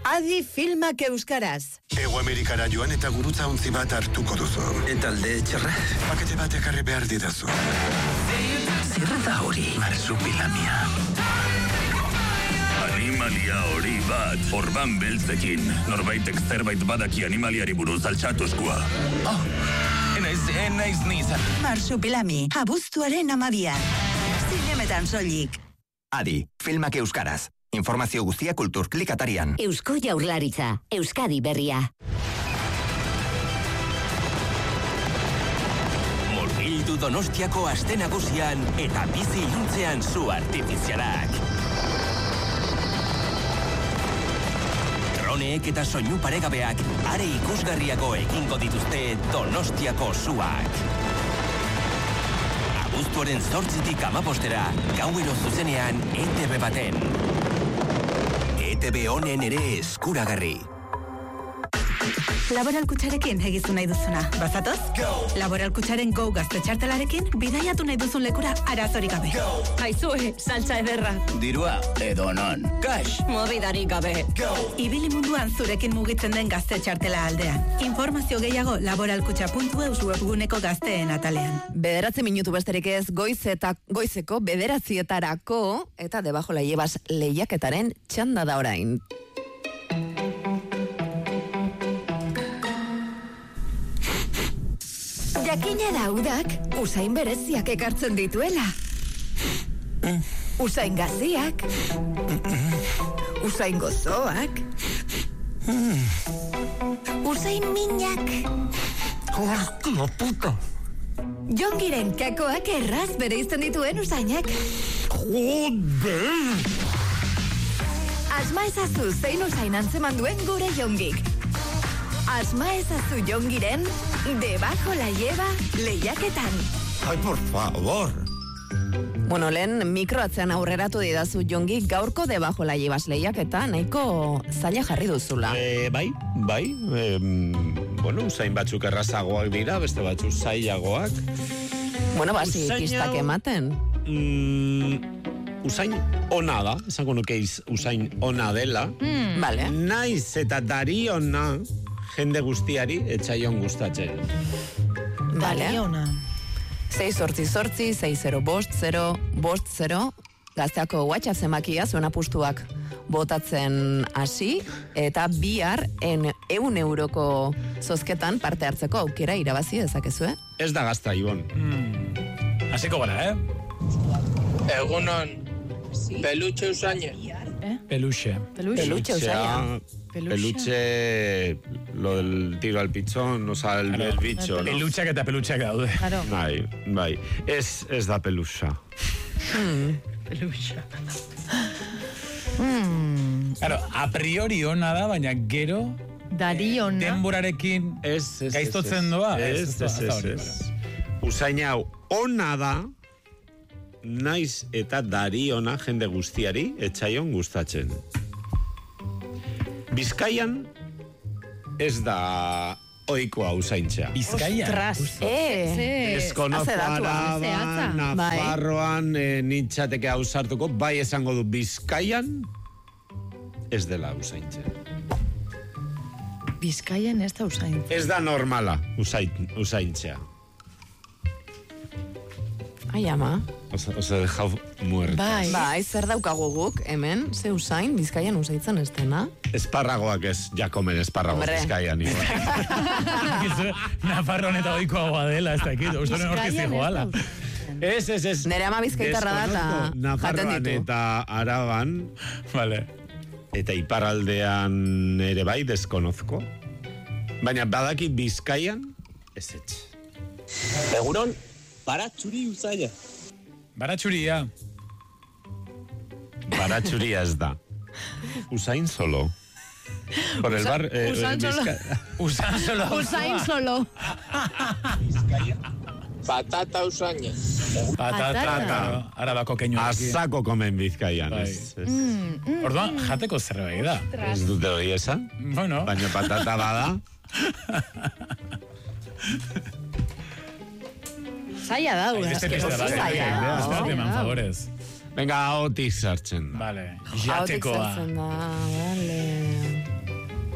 Adi filmak euskaraz. Ego Amerikara joan eta gurutza ontzi bat hartuko duzu. Eta alde txarra? Pakete bat ekarri behar didazu. Zer da hori? Marsupilamia. Animalia hori bat, orban beltzekin. Norbaitek zerbait badaki animaliari buruz altxatuzkoa. Oh, enaiz nizan. Marsupilami, abuztuaren 12. Zinemetan soilik. Adi, filmak euskaraz. Informazio guztia Kulturklik atarian. Eusko Jaurlaritza, Euskadi berria. Murgildu Donostiako aste nagusian eta bizi iluntzean zu artifizialak. Droneek eta soinu paregabeak are ikusgarriago egingo dituzte Donostiako zuak. Abuztuaren 8-tik 15-era, gauero zuzenean ETV baten. ETV honen ere eskuragarri. Laboral Kutxarekin egizu nahi duzuna. Bazatoz? Go! Laboral Kutxaren Go gazte txartelarekin bidaiatu nahi duzun lekura arazorik gabe. Aizue, saltza ederra. Dirua, edo non. Cash. Mobidarik gabe. Go! Ibili munduan zurekin mugitzen den gazte txartela aldean. Informazio gehiago laboralkutxa.eus webguneko gazteen atalean. 9 minutu besterik ez goizeko 9:00 eta debajo la llevas lehiaketaren txanda da orain. Jakina da udak usain bereziak ekartzen dituela. Usain gaziak. Usain gozoak. Usain minak. Hostia puta. Jongiren kakoak erraz bereizten dituen usainak. Joder! Asma ezazu zein usain antzeman duen gure jongik. Asma ezazu jongiren debajo la lleva lehiaketan. Ai, por favor. Bueno, lehen mikroatzean aurreratu didazu jongi gaurko debajo la llevas lehiaketa nahiko zaila jarri duzula. Bai. Bueno, usain batzuk errazagoak dira, beste batzuk zailagoak. Bueno, basi pistak ematen. Usain ona da, esango nuke usain ona dela. Vale. Naiz eta dariona jende guztiari etxaion gustatzen. Dariona. 688-6050-50 gazteako WhatsApp zenbakia zuen apustuak botatzen hasi eta bihar 100 euroko zozketan parte hartzeko aukera irabazi dezakezue. Ez da gazta, Ibon. Hasiko gara, Egunon, peluche usaine. Peluche usaine. Peluche, lo del tiro al pichón, o sea, el bicho, ¿no? Peluchak eta peluchak daude. Claro. Bai. Ez da peluxa. Peluxa. Claro, a priori ona da, baina gero Dariona. Denborarekin gaiztotzen doa. Ez. Usain hau ona da, naiz eta dariona jende guztiari etxaion gustatzen. Bizkaian ez da ohikoa usaintzea. Bizkaian? Ostras. Deskonozko Araban, Nafarroan, nintzateke ausartuko, bai esango du Bizkaian ez dela usaintzea. Bizkaian ez da usaintzea. Ez da normala usaintzea. Ai, ama. Os he dejado muertos. Bai, zer daukagu guk, hemen, ze usain, Bizkaian usaitzen ez dena? Esparragoak ez, jakomen esparragoak Bizkaian. Nafarroan eta oikoagoa dela, ez dakit, ustoren orkiz dijoala. Ez. Nere ama bizkaitarra da eta jaten ditu. Nafarroan eta Araban, vale. Eta iparraldean ere bai, deskonozko. Baina badaki Bizkaian, ez etx. Egunon, baratxuri usaina. Baratxuria. Baratxuria ez da. Usain solo. Por el bar... Usain solo. Usain solo. Patata usaina. Patata. Arabako keinu. Azako komen Bizkaian. Orduan, jateko zerbait da. Ez dute hori esan? Bueno. Baina patata bada. Zaila da, eman favorez. Venga, ahotik sartzen da. Vale, jatekoa. Ahotik sartzen da, vale.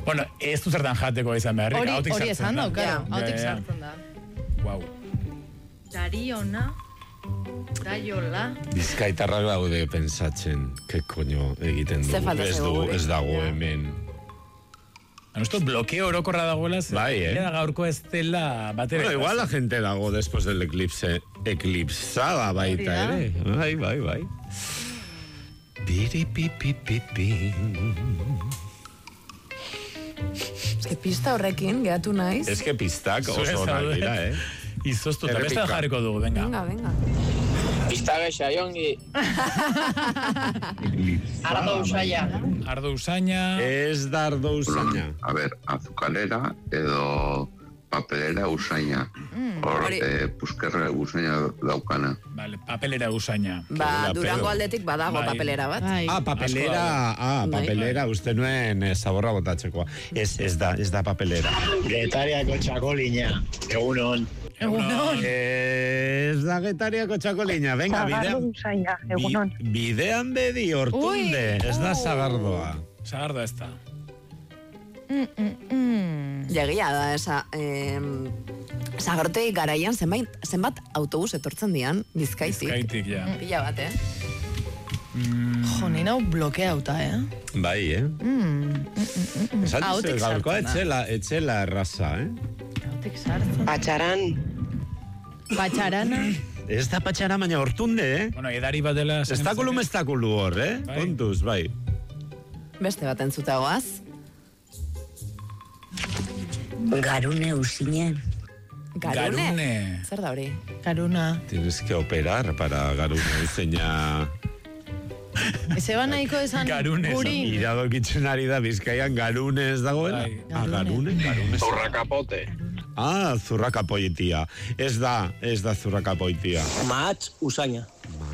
Bueno, ez du zertan jateko izan beharrik, hautik Hori sartzen esan da. dau, karo. Hautik Ja. sartzen da. Guau. Dariona, Daiola. Bizkaitarrak daude pensatzen, ke koño egiten Ze du. falta zaigu, Ez dago hemen. Esto blokeo orokorra dagoela, Bai, gaurko ez dela batere. Bueno, igual la gente dago después del eclipse, eclipsada baita ere. Bai. Piri pi pi pi pi. Ez que pista horrekin, gehatu naiz. Ez que pistak oso onak dira, Izoztu, eta besta jarriko dugu, venga. Venga. Pista geixa, jongi. Ardo usaia. Ardo usaina. Ez da ardo usaina. A ver, azukalera edo papelera usaina. Hor, puskerra usaina daukana. Vale, papelera usaina. Durango aldetik badago papelera bat. Papelera, uste nuen zaborra botatzekoa. Ez da papelera. Getariako txakolina, egunon. Ez da getariako txakolina, venga, bidean bedi hortunde, ez da zagardoa. Zagardoa ez da. Jagia da, zagartei garaian zenbat autobus etortzen dian, Bizkaitik. Bizkaitik, ja. Pila bat, Jo, nina blokeauta, Bai, Esan duzu, gaurkoa etxela erraza, Hautik sartzen. Patxarana. Ez da patxara, baina hortunde, Bueno, edari bat dela... Estakulu hor, Kontuz, bai. Beste bat entzutagoaz. Garune usinen. Garune? Zer da hori? Garuna. Tienes que operar para garune useña... Eze ba nahiko esan gurin. Iradokitzen ari da Bizkaian garune ez dagoela. Garune? Zurrakapote. Zurrakapoitia. Ez da zurrakapoitia. Matz usaina.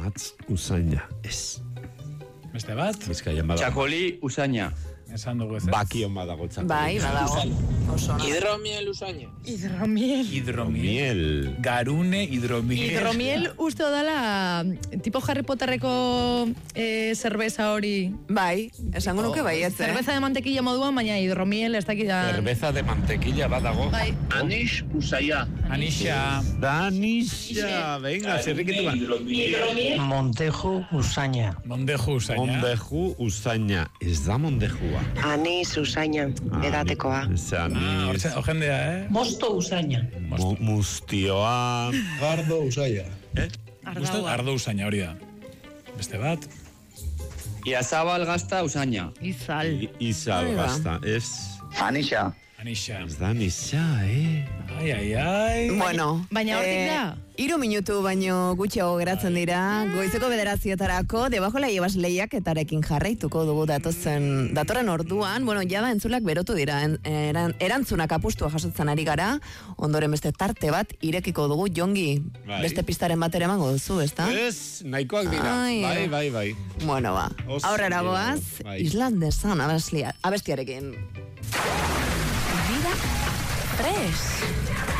Ez. Beste bat? Bizkaian badago. Txakoli usaina. Esan dugu ez. Bakion badago txakoli. Bai, badago. Hidromiel usaina. Hidromiel. Garune, hidromiel. Hidromiel uste dala tipo Harry Potterreko cerveza hori. Bai, esango nuke baietze. Cerveza de mantequilla moduan, baina hidromiel ez dakida. Cerveza de mantequilla badago. Bai. Anix usaia. Anisha. Venga, zerrikitu bat. Montejo usaina. Mondeju usaina. Ez da mondejua. Anis usaina, edatekoa. Ojendea, Mosto usaina. Mustioa. Gardo usaia. Ardo usaina hori da. Beste bat? Iazabal gazta usaina. Izal gazta, ez... Anisha. Ez da anisha, Ai. Bueno. Baina hortik da? 3 minutu baino gutxiago geratzen dira. Goizeko 9:00 debajo la llevas lehiaketarekin jarraituko dugu datorren orduan. Bueno, jada entzulak berotu dira. Erantzunak apustua jasotzen ari gara. Ondoren beste tarte bat irekiko dugu. Jongi, beste pistaren bat ere emango duzu, ezta? Ez, nahikoak dira. Bai. Bueno, ba. Aurrera goaz, islandesan abestiarekin. Vida 3.